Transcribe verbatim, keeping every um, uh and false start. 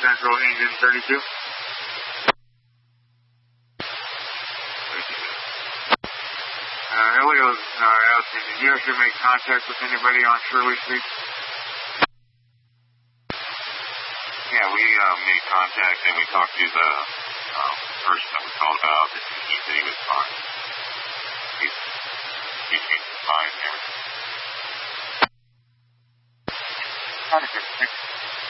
Central Engine thirty-two. Uh, Elio, uh, Elsie, did you actually make contact with anybody on Shirley Street? Yeah, we uh, made contact and we talked to the um, person that we called about, and he said he was fine. He's, he seems fine and everything. Not a good thing.